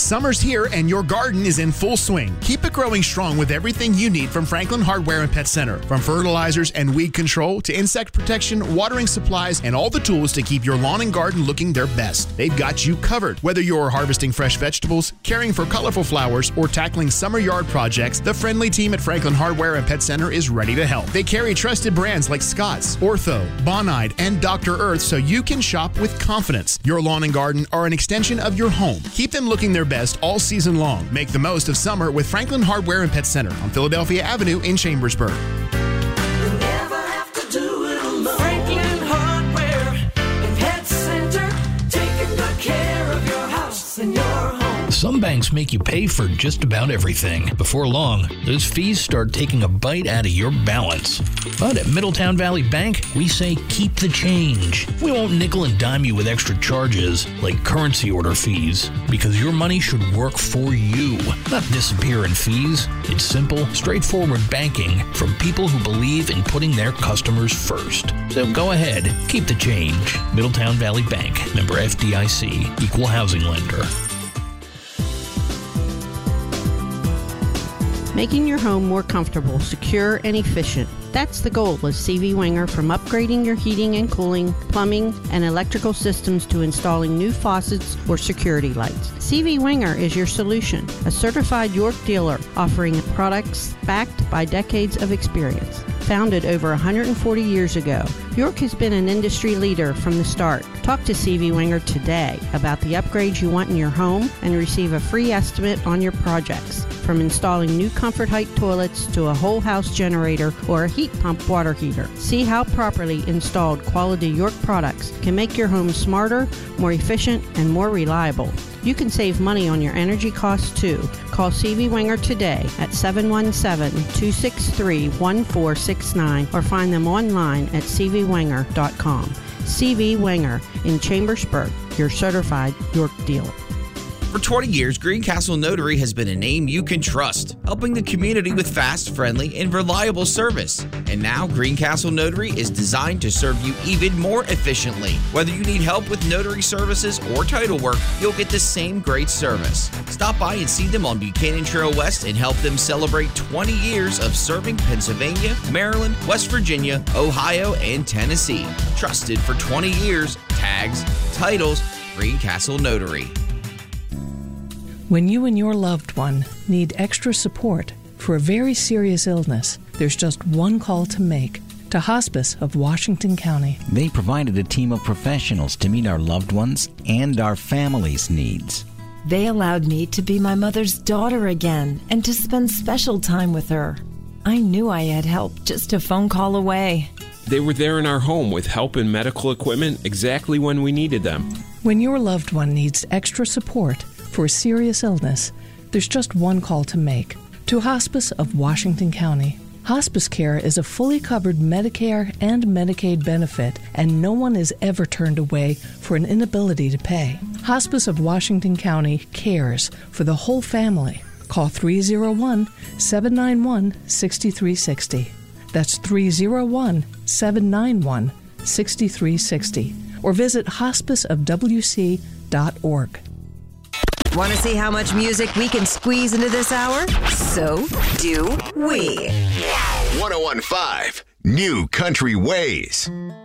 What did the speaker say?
Summer's here and your garden is in full swing. Keep it growing strong with everything you need from Franklin Hardware and Pet Center. From fertilizers and weed control to insect protection, watering supplies, and all the tools to keep your lawn and garden looking their best. They've got you covered. Whether you're harvesting fresh vegetables, caring for colorful flowers, or tackling summer yard projects, the friendly team at Franklin Hardware and Pet Center is ready to help. They carry trusted brands like Scott's, Ortho, Bonide, and Dr. Earth so you can shop with confidence. Your lawn and garden are an extension of your home. Keep them looking their best all season long. Make the most of summer with Franklin Hardware and Pet Center on Philadelphia Avenue in Chambersburg. You never have to do it alone. Franklin Hardware and Pet Center, taking good care of your house and your home. Some banks make you pay for just about everything. Before long, those fees start taking a bite out of your balance. But at Middletown Valley Bank, we say keep the change. We won't nickel and dime you with extra charges like currency order fees, because your money should work for you, not disappear in fees. It's simple, straightforward banking from people who believe in putting their customers first. So go ahead, keep the change. Middletown Valley Bank, member FDIC, equal housing lender. Making your home more comfortable, secure, and efficient. That's the goal with CV Winger, from upgrading your heating and cooling, plumbing, and electrical systems to installing new faucets or security lights. CV Winger is your solution, a certified York dealer offering products backed by decades of experience. Founded over 140 years ago, York has been an industry leader from the start. Talk to CV Winger today about the upgrades you want in your home and receive a free estimate on your projects. From installing new Comfort Height toilets to a whole house generator or a heat pump water heater. See how properly installed quality York products can make your home smarter, more efficient, and more reliable. You can save money on your energy costs too. Call CV Winger today at 717-263-1469 or find them online at cvwinger.com. CV Winger in Chambersburg, your certified York dealer. For 20 years, Greencastle Notary has been a name you can trust, helping the community with fast, friendly, and reliable service. And now, Greencastle Notary is designed to serve you even more efficiently. Whether you need help with notary services or title work, you'll get the same great service. Stop by and see them on Buchanan Trail West and help them celebrate 20 years of serving Pennsylvania, Maryland, West Virginia, Ohio, and Tennessee. Trusted for 20 years, tags, titles, Greencastle Notary. When you and your loved one need extra support for a very serious illness, there's just one call to make: to Hospice of Washington County. They provided a team of professionals to meet our loved ones and our family's needs. They allowed me to be my mother's daughter again and to spend special time with her. I knew I had help just a phone call away. They were there in our home with help and medical equipment exactly when we needed them. When your loved one needs extra support for a serious illness, there's just one call to make: to Hospice of Washington County. Hospice care is a fully covered Medicare and Medicaid benefit, and no one is ever turned away for an inability to pay. Hospice of Washington County cares for the whole family. Call 301-791-6360. That's 301-791-6360. Or visit hospiceofwc.org. Want to see how much music we can squeeze into this hour? So do we. 101.5 New Country Ways.